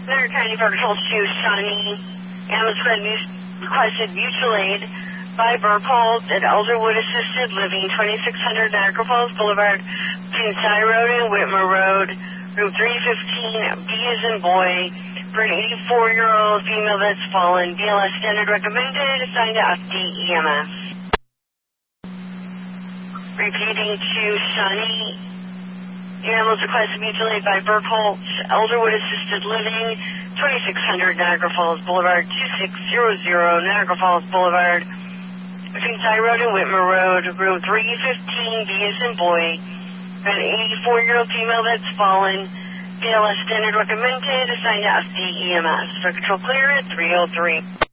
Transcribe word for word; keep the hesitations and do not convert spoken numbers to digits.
Center County Fire Patrol to Shawnee. Ambulance requested mutual aid by Burkholz at Elderwood Assisted Living, twenty-six hundred Niagara Falls Boulevard, between Cy Road and Whitmer Road, room three fifteen, B as in boy, for an eighty-four-year-old female that's fallen. B L S standard recommended, assigned to F D E M S. Repeating to Shawnee. Ambulance requested mutual aid by Burkholz, Elderwood Assisted Living, twenty-six hundred Niagara Falls Boulevard, two six zero zero Niagara Falls Boulevard, between Cy Road and Whitmer Road, room three fifteen, B as in boy, an eighty-four-year-old female that's fallen. B L S standard recommended, assigned to F D E M S. Fire Control clear at three oh three.